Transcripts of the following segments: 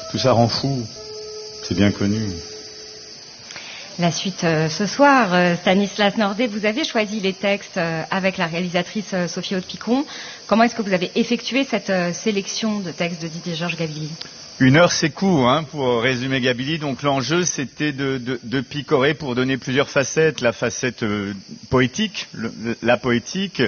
Tout ça rend fou, c'est bien connu. La suite ce soir, Stanislas Nordet, vous avez choisi les textes avec la réalisatrice Sophie Aude-Picon. Comment est-ce que vous avez effectué cette sélection de textes de Didier Georges Gabilly ? 1 heure, c'est court, pour résumer Gabilly. Donc l'enjeu, c'était de picorer pour donner plusieurs facettes. La facette poétique, la poétique,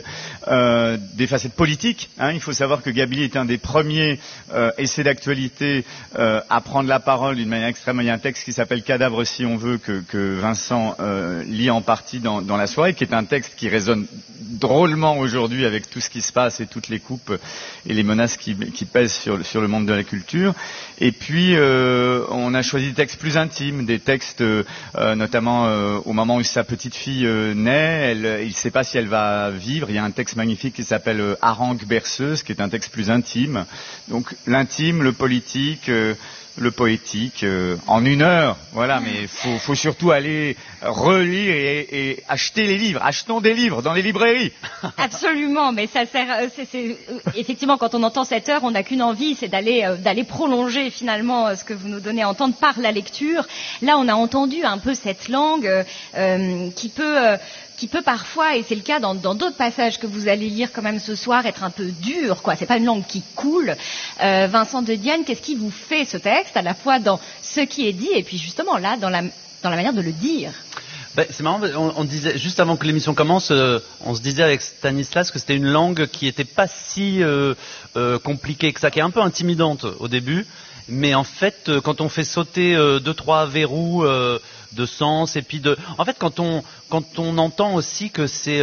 des facettes politiques. Il faut savoir que Gabilly est un des premiers essais d'actualité à prendre la parole d'une manière extrême. Il y a un texte qui s'appelle Cadavre si on veut, que Vincent lit en partie dans la soirée, qui est un texte qui résonne drôlement aujourd'hui avec tout ce qui se passe et toutes les coupes et les menaces qui pèsent sur le monde de la culture. Et puis on a choisi des textes plus intimes, des textes notamment au moment où sa petite fille naît, il ne sait pas si elle va vivre. Il y a un texte magnifique qui s'appelle Harangue berceuse, qui est un texte plus intime. Donc l'intime, le politique, le poétique, en 1 heure, voilà. Mais faut surtout aller relire et acheter les livres. Achetons des livres dans les librairies. Absolument, mais ça sert. Effectivement, quand on entend 7 heures, on n'a qu'une envie, c'est d'aller prolonger finalement ce que vous nous donnez à entendre par la lecture. Là, on a entendu un peu cette langue qui peut parfois, et c'est le cas dans d'autres passages que vous allez lire quand même ce soir, être un peu dur, quoi. C'est pas une langue qui coule. Vincent de Dienne, qu'est-ce qui vous fait ce texte, à la fois dans ce qui est dit et puis justement là dans la manière de le dire? C'est marrant, on disait juste avant que l'émission commence, on se disait avec Stanislas que c'était une langue qui était pas si compliquée que ça, qui est un peu intimidante au début, mais en fait, quand on fait sauter 2-3 verrous de sens, et puis en fait, quand on entend aussi que c'est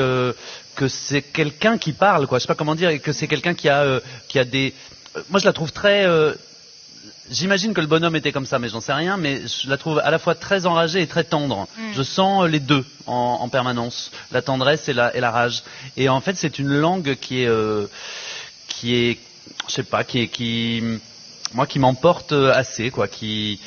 quelqu'un qui parle, quoi, je sais pas comment dire, et que c'est quelqu'un qui a des, moi je la trouve très j'imagine que le bonhomme était comme ça, mais j'en sais rien, mais je la trouve à la fois très enragée et très tendre. Je sens les deux en permanence, la tendresse et la rage. Et en fait, c'est une langue qui est, je sais pas, qui m'emporte assez, quoi, qui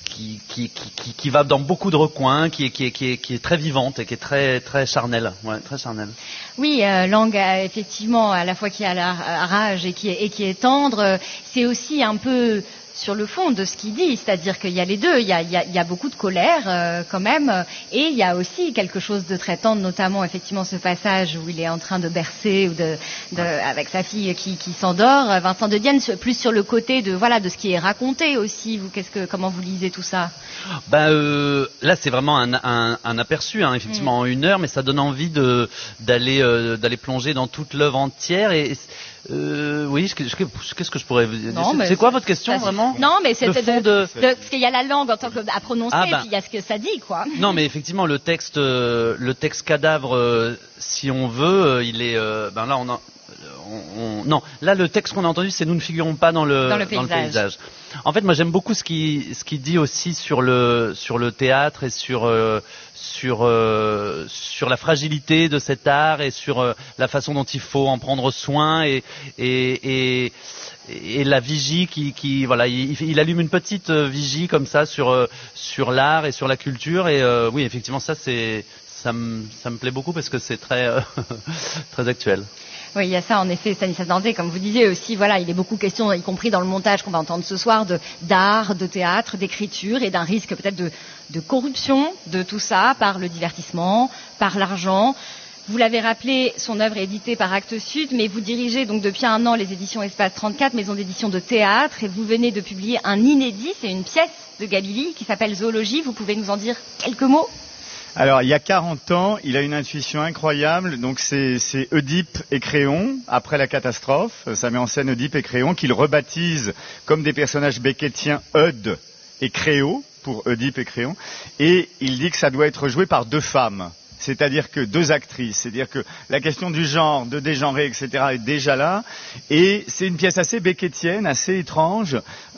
va dans beaucoup de recoins, qui est très vivante et qui est très très charnelle, très charnelle. Oui, langue effectivement à la fois qui a la rage et qui est tendre. C'est aussi un peu sur le fond de ce qu'il dit, c'est-à-dire qu'il y a les deux, il y a beaucoup de colère quand même, et il y a aussi quelque chose de très tendre, notamment effectivement ce passage où il est en train de bercer ou avec sa fille qui s'endort. Vincent de Dienne, plus sur le côté de ce qui est raconté aussi. Comment vous lisez tout ça? Là c'est vraiment un aperçu, effectivement en 1 heure, mais ça donne envie d'aller plonger dans toute l'œuvre entière. Et oui, qu'est-ce que je pourrais vous dire? C'est quoi votre question vraiment? Non, mais c'est parce qu'il y a la langue en tant à prononcer, et puis il y a ce que ça dit, quoi. Non, mais effectivement, le texte cadavre, si on veut, il est. Là, non, là, le texte qu'on a entendu, c'est nous ne figurons pas dans le paysage. En fait, moi, j'aime beaucoup ce qu'il dit aussi sur le théâtre et sur la fragilité de cet art et sur la façon dont il faut en prendre soin et la vigie il allume une petite vigie comme ça sur l'art et sur la culture. Et oui, effectivement, ça me plaît beaucoup parce que c'est très très actuel. Oui, il y a ça en effet, Stanislas Nordet, comme vous disiez aussi, il est beaucoup question, y compris dans le montage qu'on va entendre ce soir, d'art, de théâtre, d'écriture, et d'un risque peut-être de corruption de tout ça par le divertissement, par l'argent. Vous l'avez rappelé, son œuvre est éditée par Actes Sud, mais vous dirigez donc depuis 1 an les éditions Espace 34, maison d'édition de théâtre, et vous venez de publier un inédit, c'est une pièce de Gabilly qui s'appelle Zoologie. Vous pouvez nous en dire quelques mots? Alors, il y a 40 ans, il a une intuition incroyable. Donc, c'est Oedipe et Créon, après la catastrophe. Ça met en scène Oedipe et Créon, qu'il rebaptise comme des personnages beckettiens Eud et Créo, pour Oedipe et Créon. Et il dit que ça doit être joué par 2 femmes. C'est-à-dire que 2 actrices, c'est-à-dire que la question du genre, de dégenrer, etc. est déjà là, et c'est une pièce assez beckettienne, assez étrange.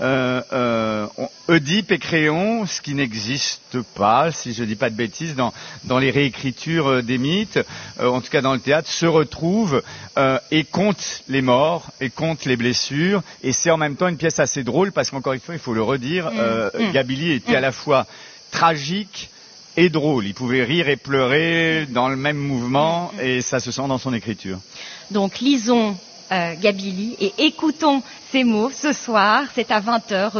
Oedipe et Créon, ce qui n'existe pas, si je ne dis pas de bêtises, dans les réécritures des mythes, en tout cas dans le théâtre, se retrouvent et comptent les morts, et comptent les blessures, et c'est en même temps une pièce assez drôle, parce qu'encore une fois, il faut le redire, Gabilly était à la fois tragique et drôle. Il pouvait rire et pleurer dans le même mouvement, et ça se sent dans son écriture. Donc lisons Gabilly et écoutons ces mots ce soir, c'est à 20h.